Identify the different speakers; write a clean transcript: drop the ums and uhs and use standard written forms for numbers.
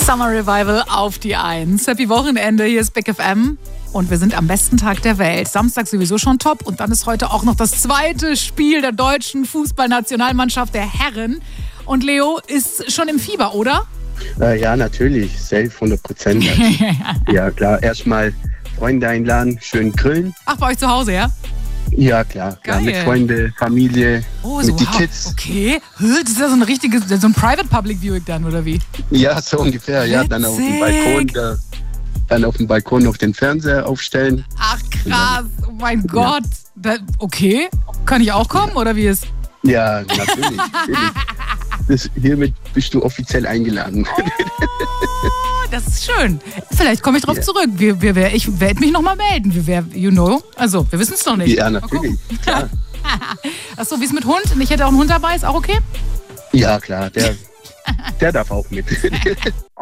Speaker 1: Summer Revival auf die 1. Happy Wochenende, hier ist Big FM. Und wir sind am besten Tag der Welt. Samstag sowieso schon top. Und dann ist heute auch noch das zweite Spiel der deutschen Fußballnationalmannschaft der Herren. Und Leo ist schon im Fieber, oder?
Speaker 2: Ja, natürlich. Safe, 100%. Ja, klar. Erstmal Freunde einladen, schön grillen.
Speaker 1: Ach, bei euch zu Hause, ja?
Speaker 2: Ja, klar.
Speaker 1: Geil.
Speaker 2: Mit Freunde, Familie, mit die Kids.
Speaker 1: Okay. Das ist ja so ein Private Public Viewing dann, oder wie?
Speaker 2: Ja, so ungefähr. Ja, dann auf dem Balkon. Dann auf dem Balkon noch den Fernseher aufstellen.
Speaker 1: Ach, krass. Oh mein Gott. Okay. Kann ich auch kommen, oder wie ist?
Speaker 2: Ja, natürlich. Hiermit bist du offiziell eingeladen.
Speaker 1: Oh, das ist schön. Vielleicht komme ich drauf zurück. Ich werde mich nochmal melden. Also, wir wissen es noch nicht.
Speaker 2: Ja, natürlich. Klar.
Speaker 1: Achso, wie ist mit Hund? Ich hätte auch einen Hund dabei. Ist auch okay?
Speaker 2: Ja, klar. Der darf auch mit.